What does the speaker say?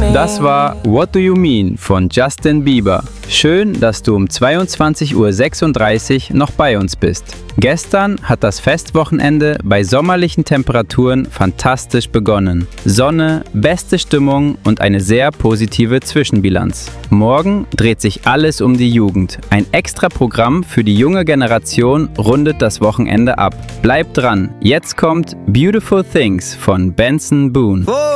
Das war What Do You Mean von Justin Bieber. Schön, dass du um 22:36 Uhr noch bei uns bist. Gestern hat das Festwochenende bei sommerlichen Temperaturen fantastisch begonnen. Sonne, beste Stimmung und eine sehr positive Zwischenbilanz. Morgen dreht sich alles um die Jugend. Ein extra Programm für die junge Generation rundet das Wochenende ab. Bleibt dran, jetzt kommt Beautiful Things von Benson Boone.